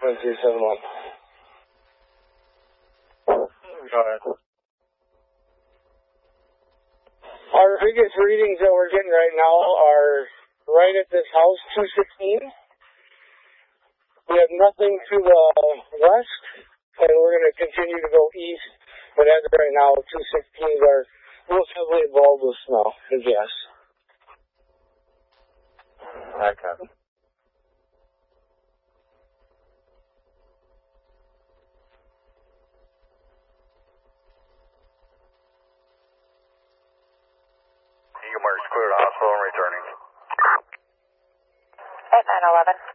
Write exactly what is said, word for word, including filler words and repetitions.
one three seven one. Go ahead. Our biggest readings that we're getting right now are right at this house, two sixteen. We have nothing to the west, and we're going to continue to go east. But as of right now, two sixteens are most heavily involved with snow and gas. I copy. Eagle Mark's clear to hospital and returning. At nine eleven.